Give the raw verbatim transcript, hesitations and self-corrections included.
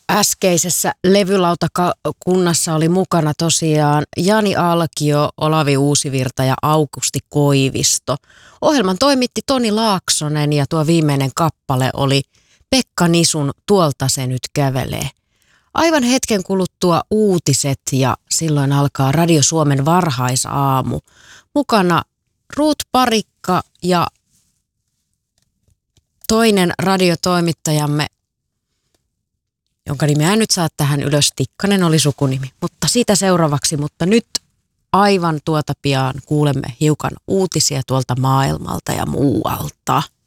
Äskeisessä levylautakunnassa oli mukana tosiaan Jani Alkio, Olavi Uusivirta ja Aukusti Koivisto. Ohjelman toimitti Toni Laaksonen ja tuo viimeinen kappale oli Pekka Nisun Tuolta se nyt kävelee. Aivan hetken kuluttua uutiset ja silloin alkaa Radio Suomen varhaisaamu. Mukana Ruut Parikka ja toinen radiotoimittajamme, jonka nimeä nyt saat tähän ylös, Tikkanen oli sukunimi, mutta sitä seuraavaksi, mutta nyt aivan tuota pian kuulemme hiukan uutisia tuolta maailmalta ja muualta.